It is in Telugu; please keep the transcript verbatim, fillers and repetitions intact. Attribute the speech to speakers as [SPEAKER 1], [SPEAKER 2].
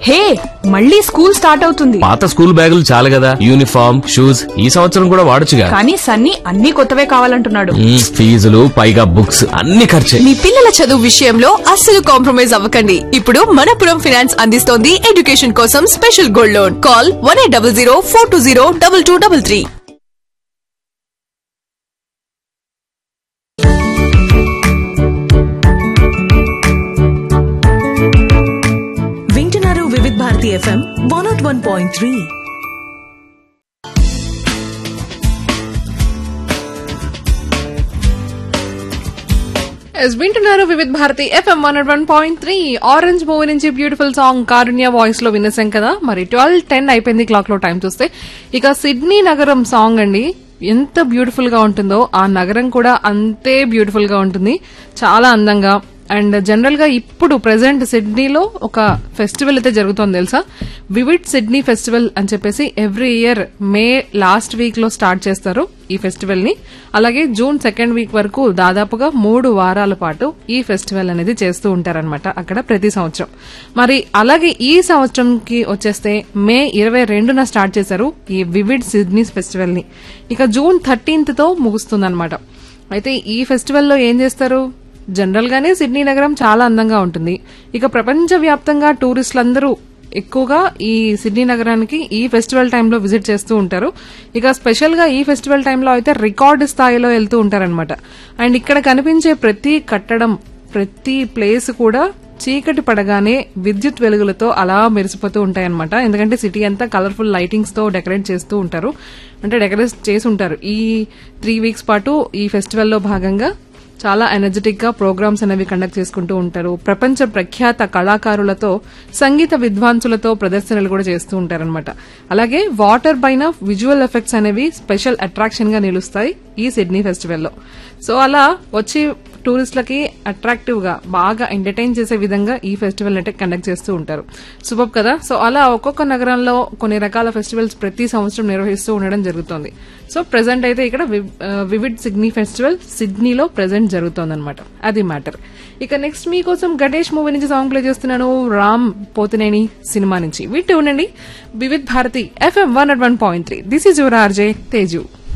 [SPEAKER 1] హే, మళ్ళీ స్కూల్ స్టార్ట్ అవుతుంది.
[SPEAKER 2] పాత స్కూల్ బ్యాగులు చాలు కదా, యూనిఫామ్ షూస్ ఈ సంవత్సరం కూడా వాడొచ్చుగా.
[SPEAKER 1] కానీ సన్నీ అన్ని కొత్తవే కావాలంటున్నాడు.
[SPEAKER 2] ఫీజులు పైగా బుక్స్ అన్ని ఖర్చే.
[SPEAKER 3] మీ పిల్లల చదువు విషయంలో అస్సలు కాంప్రమైజ్ అవ్వకండి. ఇప్పుడు మనపురం ఫైనాన్స్ అందిస్తోంది ఎడ్యుకేషన్ కోసం special gold loan. Call one eight double zero four two zero double two double three.
[SPEAKER 4] వింటున్నారు వివిధ Bharati FM one not one point three.
[SPEAKER 5] వింటున్నారు వివిధ Bharati FM one one point three. Orange movie నుంచి బ్యూటిఫుల్ సాంగ్ కారుణ్య వాయిస్ లో వినేసాం కదా. మరి ట్వెల్వ్ టెన్ అయిపోయింది క్లాక్ లో టైం చూస్తే. ఇక సిడ్నీ నగరం సాంగ్ అండి, ఎంత బ్యూటిఫుల్ గా ఉంటుందో ఆ నగరం కూడా అంతే బ్యూటిఫుల్ గా ఉంటుంది, చాలా అందంగా. అండ్ జనరల్ గా ఇప్పుడు ప్రెసెంట్ సిడ్నీలో ఒక ఫెస్టివల్ అయితే జరుగుతోంది తెలుసా, వివిడ్ సిడ్నీ ఫెస్టివల్ అని చెప్పేసి every year May last week లో స్టార్ట్ చేస్తారు ఈ ఫెస్టివల్ ని. అలాగే జూన్ సెకండ్ వీక్ వరకు దాదాపుగా మూడు వారాల పాటు ఈ ఫెస్టివల్ అనేది చేస్తూ ఉంటారనమాట అక్కడ ప్రతి సంవత్సరం. మరి అలాగే ఈ సంవత్సరంకి వచ్చేస్తే మే ఇరవై రెండున స్టార్ట్ చేశారు ఈ వివిడ్ సిడ్నీ ఫెస్టివల్ ని. ఇక జూన్ థర్టీన్త్ తో ముగుస్తుందన్నమాట. అయితే ఈ ఫెస్టివల్లో ఏం చేస్తారు, జనరల్ గానే సిడ్నీ నగరం చాలా అందంగా ఉంటుంది. ఇక ప్రపంచ వ్యాప్తంగా టూరిస్టులందరూ ఎక్కువగా ఈ సిడ్నీ నగరానికి ఈ ఫెస్టివల్ టైంలో విజిట్ చేస్తూ ఉంటారు. ఇక స్పెషల్ గా ఈ ఫెస్టివల్ టైంలో అయితే రికార్డు స్థాయిలో వెళ్తూ ఉంటారనమాట. అండ్ ఇక్కడ కనిపించే ప్రతి కట్టడం, ప్రతి ప్లేస్ కూడా చీకటి పడగానే విద్యుత్ వెలుగులతో అలా మెరిసిపోతూ ఉంటాయన్నమాట. ఎందుకంటే సిటీ అంతా కలర్ఫుల్ లైటింగ్స్ తో డెకరేట్ చేస్తూ ఉంటారు, అంటే డెకరేట్ చేసి ఉంటారు. ఈ త్రీ వీక్స్ పాటు ఈ ఫెస్టివల్లో భాగంగా చాలా ఎనర్జెటిక్ గా ప్రోగ్రామ్స్ అనేవి కండక్ట్ చేసుకుంటూ ఉంటారు. ప్రపంచ ప్రఖ్యాత కళాకారులతో, సంగీత విద్వాంసులతో ప్రదర్శనలు కూడా చేస్తూ ఉంటారనమాట. అలాగే వాటర్ పైన విజువల్ ఎఫెక్ట్స్ అనేవి స్పెషల్ అట్రాక్షన్ గా నిలుస్తాయి ఈ సిడ్నీ ఫెస్టివల్లో. సో అలా వచ్చి టూరిస్టులకి అట్రాక్టివ్ గా బాగా ఎంటర్టైన్ చేసే విధంగా ఈ ఫెస్టివల్ అంటే కండక్ట్ చేస్తూ ఉంటారు. సూపర్ కదా. సో అలా ఒక్కొక్క నగరంలో కొన్ని రకాల ఫెస్టివల్స్ ప్రతి సంవత్సరం నిర్వహిస్తూ ఉండడం జరుగుతోంది. సో ప్రెసెంట్ అయితే ఇక్కడ వివిడ్ సిడ్నీ ఫెస్టివల్ సిడ్నీలో ప్రెసెంట్ జరుగుతోందన్నమాట, అది మ్యాటర్. ఇక నెక్స్ట్ మీకోసం గణేష్ మూవీ నుంచి సాంగ్ ప్లే చేస్తున్నాను, రామ్ పోతినేని సినిమా నుంచి. వింటూ ఉండండి Vividh Bharati FM one one point three. This is your RJ Teju.